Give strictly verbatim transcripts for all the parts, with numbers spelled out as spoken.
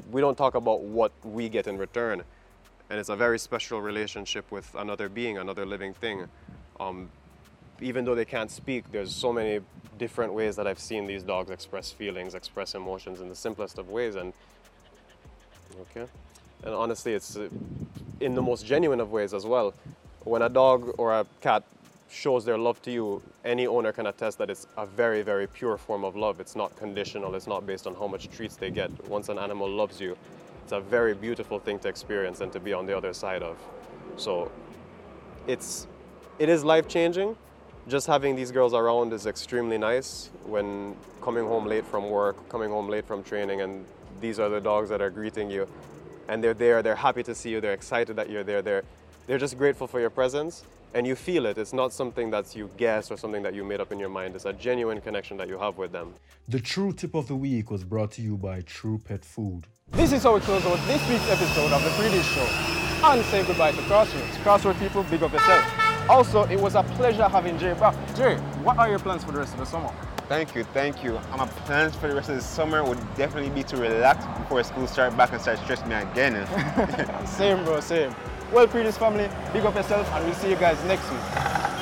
we don't talk about what we get in return. And it's a very special relationship with another being, another living thing. Um, even though they can't speak, there's so many different ways that I've seen these dogs express feelings, express emotions in the simplest of ways. And okay, and honestly, it's uh, in the most genuine of ways as well. When a dog or a cat shows their love to you, any owner can attest that it's a very, very pure form of love. It's not conditional. It's not based on how much treats they get. Once an animal loves you, it's a very beautiful thing to experience and to be on the other side of. So it's, it is life-changing. Just having these girls around is extremely nice. When coming home late from work, coming home late from training, and these are the dogs that are greeting you, and they're there, they're happy to see you, they're excited that you're there, they're, they're just grateful for your presence, and you feel it. It's not something that you guess or something that you made up in your mind. It's a genuine connection that you have with them. The True Tip of the Week was brought to you by True Pet Food. This is how we close out this week's episode of the Pre-Dish Show. And say goodbye to Crossroads. Crossroads people, big up yourself. Also, it was a pleasure having Jay back. Jay, what are your plans for the rest of the summer? Thank you, thank you. And my plans for the rest of the summer would definitely be to relax before school starts back and start stressing me again. Same, bro, same. Well, Pre-Dish family, big up yourself, and we'll see you guys next week.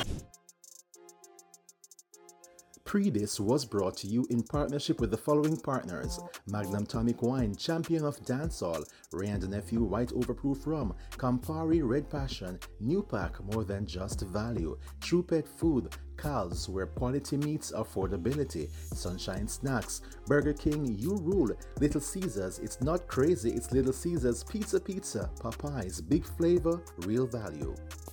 Pre-Dish was brought to you in partnership with the following partners: Magnum Tonic Wine, champion of dancehall; Ray and Nephew White Overproof Rum, Campari Red Passion, New Pack, more than just value; True Pet Food, Cal's, where quality meets affordability; Sunshine Snacks, Burger King, You Rule; Little Caesars, it's not crazy, it's Little Caesars; Pizza Pizza, Popeyes, big flavor, real value.